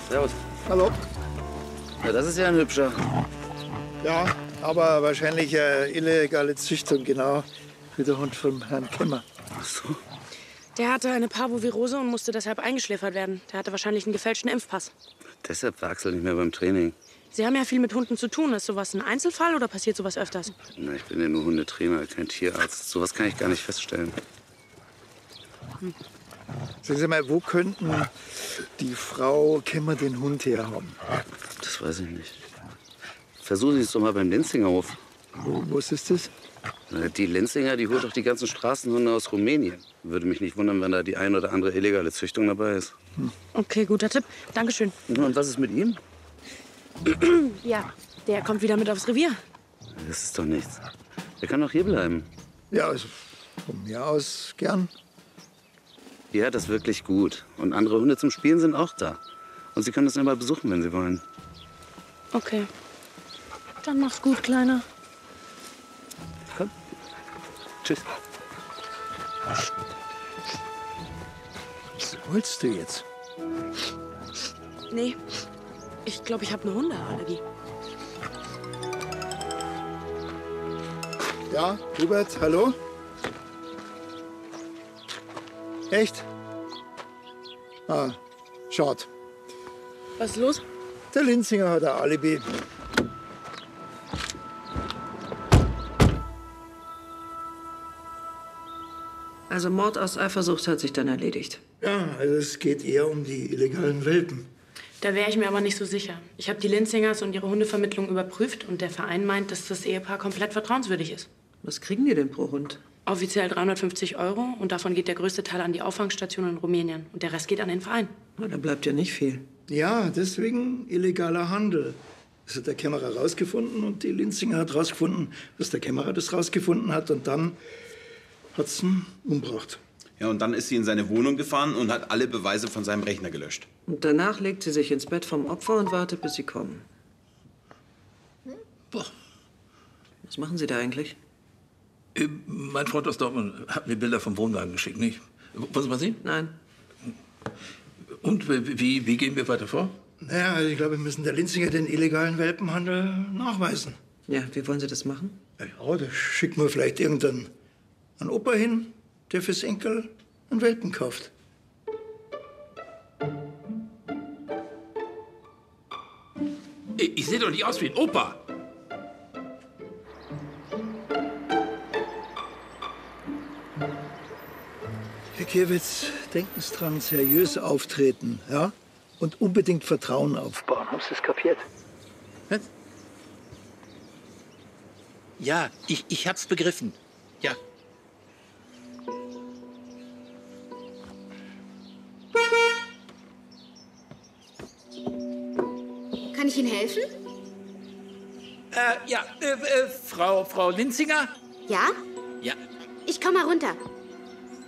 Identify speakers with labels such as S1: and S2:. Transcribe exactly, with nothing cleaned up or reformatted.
S1: Servus.
S2: Hallo.
S1: Ja, das ist ja ein hübscher.
S2: Ja, aber wahrscheinlich äh, illegale Züchtung, genau wie der Hund vom Herrn Kemmer.
S1: Ach so.
S3: Der hatte eine Parvovirose und musste deshalb eingeschläfert werden. Der hatte wahrscheinlich einen gefälschten Impfpass.
S1: Deshalb war Axel nicht mehr beim Training.
S3: Sie haben ja viel mit Hunden zu tun. Ist sowas ein Einzelfall oder passiert sowas öfters?
S1: Na, ich bin ja nur Hundetrainer, kein Tierarzt. Sowas kann ich gar nicht feststellen.
S2: Hm. Sagen Sie mal, wo könnten die Frau Kemmer den Hund herhaben?
S1: Das weiß ich nicht. Versuchen Sie es doch mal beim Lenzingerhof.
S2: Wo, wo ist das?
S1: Die Lenzinger, die holt doch die ganzen Straßenhunde aus Rumänien. Würde mich nicht wundern, wenn da die ein oder andere illegale Züchtung dabei ist.
S3: Hm. Okay, guter Tipp. Dankeschön.
S1: Und was ist mit ihm?
S3: Ja, der kommt wieder mit aufs Revier.
S1: Das ist doch nichts. Der kann doch hier bleiben.
S2: Ja, also von mir aus gern.
S1: Ja, das ist wirklich gut. Und andere Hunde zum Spielen sind auch da. Und Sie können das immer besuchen, wenn Sie wollen.
S3: Okay. Dann mach's gut, Kleiner.
S1: Komm. Tschüss.
S2: Was wolltest du jetzt?
S3: Nee, ich glaube, ich habe eine Hundeallergie.
S2: Ja, Hubert, hallo? Echt? Ah, schade.
S3: Was ist los?
S2: Der Linzinger hat ein Alibi.
S4: Also Mord aus Eifersucht hat sich dann erledigt.
S2: Ja, also es geht eher um die illegalen Welpen.
S3: Da wäre ich mir aber nicht so sicher. Ich habe die Linzingers und ihre Hundevermittlung überprüft und der Verein meint, dass das Ehepaar komplett vertrauenswürdig ist.
S4: Was kriegen die denn pro Hund?
S3: Offiziell dreihundertfünfzig Euro und davon geht der größte Teil an die Auffangstation in Rumänien und der Rest geht an den Verein.
S4: Na, da bleibt ja nicht viel.
S2: Ja, deswegen illegaler Handel. Das hat der Kämmerer rausgefunden und die Linzinger hat rausgefunden, dass der Kämmerer das rausgefunden hat und dann hat's ihn umgebracht.
S5: Ja, und dann ist sie in seine Wohnung gefahren und hat alle Beweise von seinem Rechner gelöscht.
S4: Und danach legt sie sich ins Bett vom Opfer und wartet, bis sie kommen.
S6: Boah.
S4: Was machen Sie da eigentlich?
S6: Äh, mein Freund aus Dortmund hat mir Bilder vom Wohnwagen geschickt, nicht? Wollen Sie mal sehen?
S4: Nein.
S6: Und wie, wie gehen wir weiter vor?
S2: Naja, also ich glaube, wir müssen der Linzinger den illegalen Welpenhandel nachweisen.
S4: Ja, wie wollen Sie das machen?
S2: Ja, da schicken wir vielleicht irgendeinen einen Opa hin, der fürs Enkel einen Welpen kauft.
S6: Ich, ich sehe doch nicht aus wie ein Opa.
S2: Herr Kierwitz, denken Sie dran, seriös auftreten, ja? Und unbedingt Vertrauen aufbauen. Haben Sie das kapiert?
S6: Was? Ja, ich, ich hab's begriffen. Ja.
S7: Kann ich Ihnen helfen?
S6: Äh, ja, äh, äh, Frau, Frau Linzinger?
S7: Ja?
S6: Ja.
S7: Ich komme mal runter.